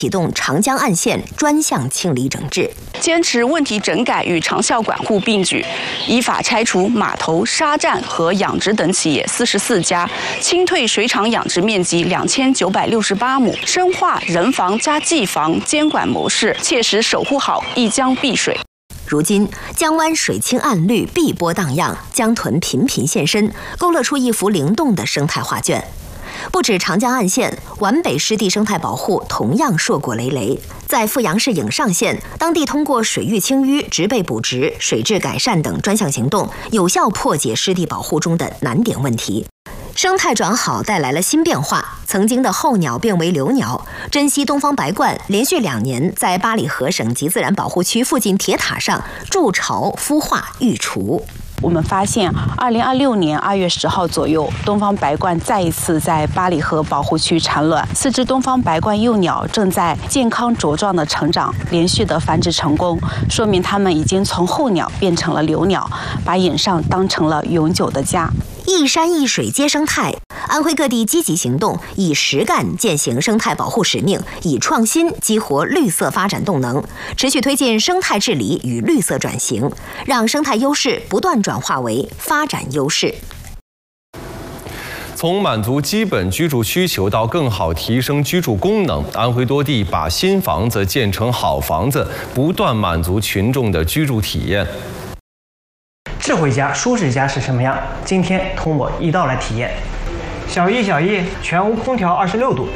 启动长江岸线专项清理整治， 坚持问题整改与长效管护并举，依法拆除码头、沙站和养殖等企业44家，清退水厂养殖面积2968亩，深化人防加技防监管模式，切实守护好一江碧水。 如今，江湾水清岸绿，碧波荡漾，江豚频频现身，勾勒出一幅灵动的生态画卷。不止长江岸线，皖北湿地生态保护同样硕果累累。在阜阳市颍上县，当地通过水域清淤、植被补植、水质改善等专项行动，有效破解湿地保护中的难点问题。生态转好带来了新变化，曾经的候鸟变为留鸟。珍稀东方白鹳连续2年在巴里河省级自然保护区附近铁塔上筑巢、孵化、育雏。 我们发现，2026年2月10号左右，东方白鹳再一次在巴里河保护区产卵，4只东方白鹳幼鸟正在健康茁壮的成长，连续的繁殖成功，说明它们已经从候鸟变成了留鸟，把颍上当成了永久的家。 一山一水皆生态，安徽各地积极行动，以实干践行生态保护使命，以创新激活绿色发展动能，持续推进生态治理与绿色转型，让生态优势不断转化为发展优势。 从满足基本居住需求到更好提升居住功能，安徽多地把新房子建成好房子，不断满足群众的居住体验。 智慧家、舒适家是什么样？今天同我一道来体验。小一，全屋空调26度。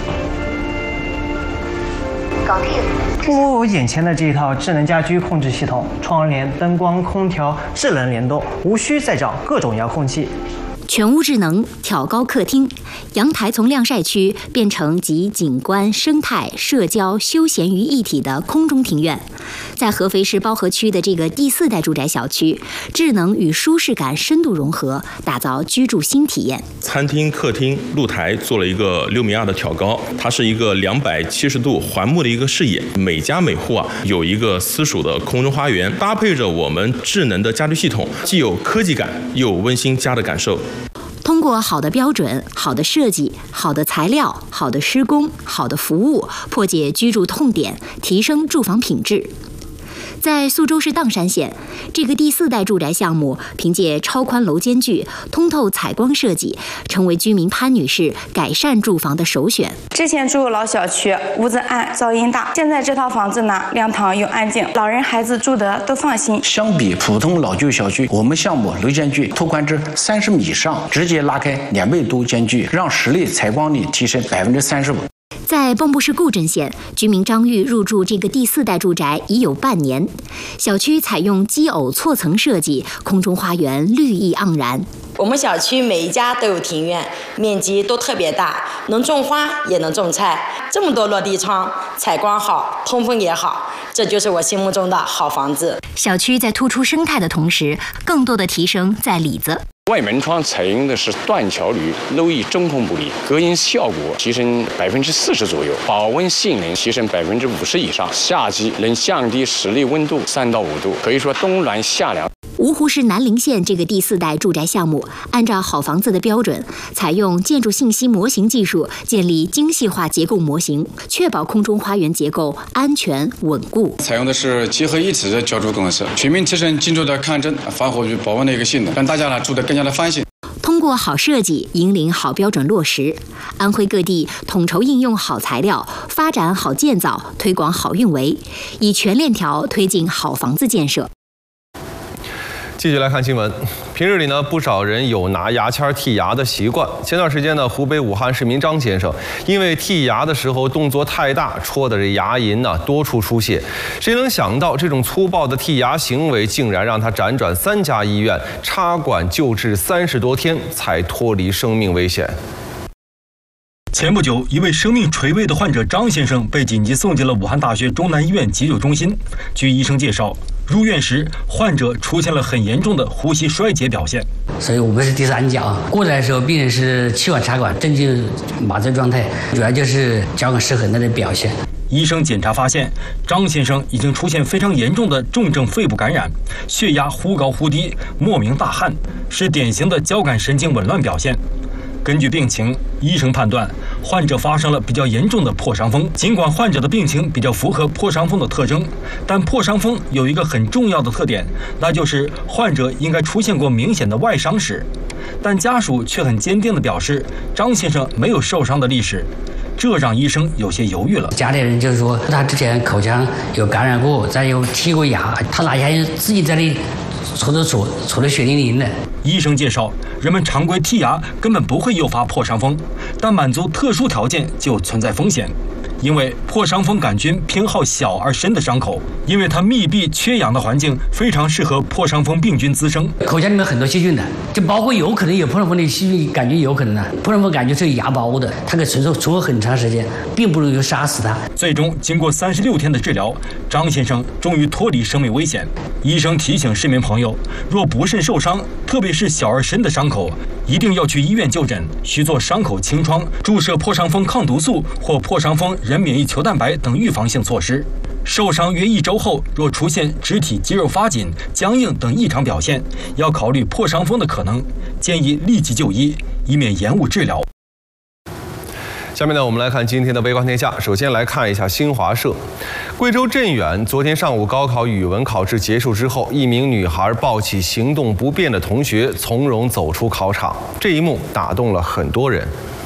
搞定。 不如我眼前的这一套智能家居控制系统，窗帘、灯光、空调智能联动，无需再找各种遥控器。 全屋智能挑高客厅，阳台从晾晒区变成集景观、生态、社交、休闲于一体的空中庭院。在合肥市包河区的这个第4代住宅小区，智能与舒适感深度融合，打造居住新体验。 餐厅、客厅、露台做了一个6.2米的挑高，它是一个270度环幕的一个视野，每家每户有一个私属的空中花园，搭配着我们智能的家居系统，既有科技感，又有温馨家的感受。 通过好的标准、好的设计、好的材料、好的施工、好的服务，破解居住痛点，提升住房品质。在苏州市砀山县，这个第4代住宅项目凭借超宽楼间距、通透采光设计，成为居民潘女士改善住房的首选。 之前住老小区，屋子暗，噪音大，现在这套房子呢，亮堂又安静，老人孩子住得都放心。 相比普通老旧小区，我们项目楼间距拓宽至30米以上，直接拉开2倍多间距，让室内采光率提升35%。 在蚌埠市固镇县，居民张玉入住这个第4代住宅已有半年。小区采用基偶错层设计，空中花园绿意盎然。 我们小区每一家都有庭院，面积都特别大，能种花也能种菜。这么多落地窗，采光好，通风也好，这就是我心目中的好房子。 小区在突出生态的同时，更多的提升在里子。 外门窗采用的是断桥铝，漏液中空玻璃，隔音效果提升40%左右，保温性能提升50%以上。夏季能降低室内温度3到5度，可以说冬暖夏凉。 芜湖市南陵县这个第4代住宅项目，按照好房子的标准，采用建筑信息模型技术，建立精细化结构模型，确保空中花园结构安全稳固。 采用的是结合一体的浇筑公式，全面提升建筑的抗震、防火与保温的一个性能，让大家呢住得更加的放心。 通过好设计引领好标准落实，安徽各地统筹应用好材料，发展好建造，推广好运维，以全链条推进好房子建设。 继续来看新闻。平日里呢，不少人有拿牙签剔牙的习惯。前段时间呢，湖北武汉市民张先生因为剔牙的时候动作太大，戳的这牙龈呢多处出血。谁能想到这种粗暴的剔牙行为，竟然让他辗转3家医院插管救治30多天，才脱离生命危险。 前不久，一位生命垂危的患者张先生被紧急送进了武汉大学中南医院急救中心。据医生介绍，入院时患者出现了很严重的呼吸衰竭表现。 所以我们是第3家过来的时候，病人是气管插管，镇静麻醉状态，主要就是交感失衡的表现。 医生检查发现，张先生已经出现非常严重的重症肺部感染，血压忽高忽低，莫名大汗，是典型的交感神经紊乱表现。 根据病情，医生判断患者发生了比较严重的破伤风。尽管患者的病情比较符合破伤风的特征，但破伤风有一个很重要的特点，那就是患者应该出现过明显的外伤史。但家属却很坚定地表示，张先生没有受伤的历史，这让医生有些犹豫了。 家里人就是说，他之前口腔有感染过，再有剔过牙，他哪天自己在那里戳得血淋淋的。 医生介绍，人们常规剔牙根本不会诱发破伤风，但满足特殊条件就存在风险。因为破伤风杆菌偏好小而深的伤口，因为它密闭缺氧的环境非常适合破伤风病菌滋生。 口腔里面很多细菌的，就包括有可能有破伤风的细菌杆菌，有可能的。破伤风杆菌是牙包的，它可以存活很长时间，并不能够杀死它。 最终经过36天的治疗，张先生终于脱离生命危险。医生提醒市民朋友，若不慎受伤，特别是小而深的伤口，一定要去医院就诊，需做伤口清创、注射破伤风抗毒素或破伤风人免疫球蛋白等预防性措施。受伤约1周后，若出现肢体肌肉发紧、僵硬等异常表现，要考虑破伤风的可能，建议立即就医，以免延误治疗。 下面呢，我们来看今天的微观天下。首先来看一下新华社。贵州镇远昨天上午高考语文考试结束之后，一名女孩抱起行动不便的同学，从容走出考场，这一幕打动了很多人。